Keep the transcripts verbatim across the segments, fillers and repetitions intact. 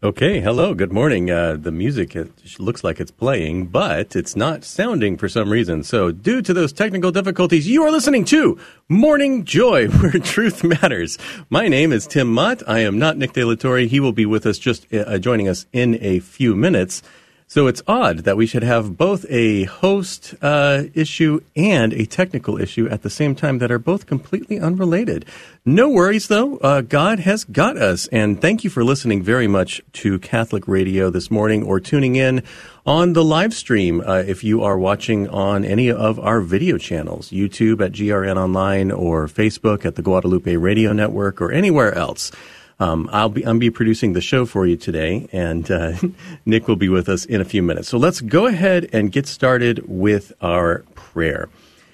Okay, hello, good morning. Uh, the music it looks like it's playing, but it's not sounding for some reason. So due to those technical difficulties, you are listening to Morning Joy, where truth matters. My name is Tim Mott. I am not Nick De La Torre. He will be with us, just uh, joining us in a few minutes. So it's odd that we should have both a host uh, issue and a technical issue at the same time that are both completely unrelated. No worries, though. Uh, God has got us. And thank you for listening very much to Catholic Radio this morning or tuning in on the live stream uh, if you are watching on any of our video channels, YouTube at G R N Online or Facebook at the Guadalupe Radio Network or anywhere else. Um, I'll be I'll be producing the show for you today, and uh, Nick will be with us in a few minutes. So let's go ahead and get started with our prayer.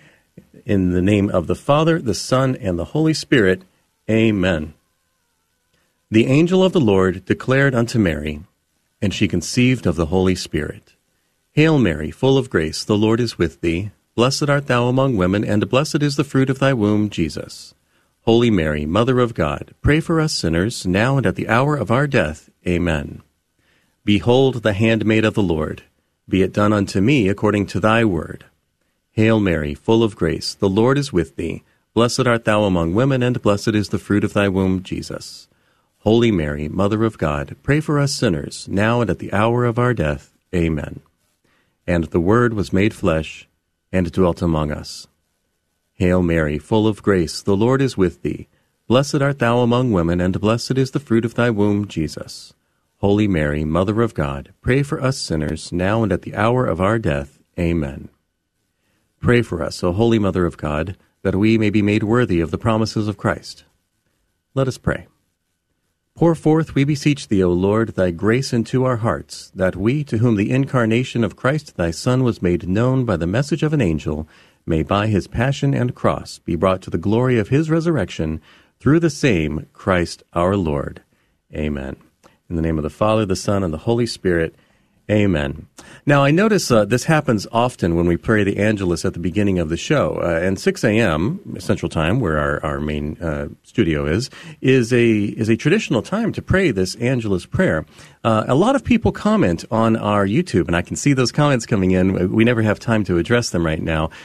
In the name of the Father, the Son, and the Holy Spirit, amen. The angel of the Lord declared unto Mary, and she conceived of the Holy Spirit. Hail Mary, full of grace, the Lord is with thee. Blessed art thou among women, and blessed is the fruit of thy womb, Jesus. Holy Mary, Mother of God, pray for us sinners, now and at the hour of our death. Amen. Behold the handmaid of the Lord. Be it done unto me according to thy word. Hail Mary, full of grace, the Lord is with thee. Blessed art thou among women, and blessed is the fruit of thy womb, Jesus. Holy Mary, Mother of God, pray for us sinners, now and at the hour of our death. Amen. And the Word was made flesh, and dwelt among us. Hail Mary, full of grace, the Lord is with thee. Blessed art thou among women, and blessed is the fruit of thy womb, Jesus. Holy Mary, Mother of God, pray for us sinners, now and at the hour of our death. Amen. Pray for us, O Holy Mother of God, that we may be made worthy of the promises of Christ. Let us pray. Pour forth, we beseech thee, O Lord, thy grace into our hearts, that we, to whom the incarnation of Christ thy Son was made known by the message of an angel, may by his passion and cross be brought to the glory of his resurrection, through the same Christ our Lord. Amen. In the name of the Father, the Son, and the Holy Spirit. Amen. Now, I notice uh, this happens often when we pray the Angelus at the beginning of the show. Uh, and six a.m. Central Time, where our, our main uh, studio is, is a is a traditional time to pray this Angelus prayer. Uh, a lot of people comment on our YouTube, and I can see those comments coming in. We never have time to address them right now.